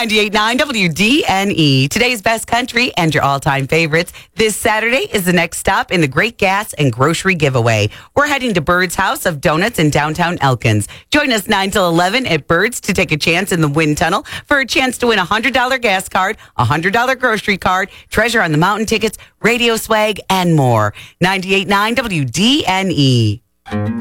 98.9 WDNE. Today's best country and your all-time favorites. This Saturday is the next stop in the Great Gas and Grocery Giveaway. We're heading to Bird's House of Donuts in downtown Elkins. Join us 9 till 11 at Bird's to take a chance in the wind tunnel for a chance to win a $100 gas card, a $100 grocery card, Treasure on the Mountain tickets, radio swag, and more. 98.9 WDNE.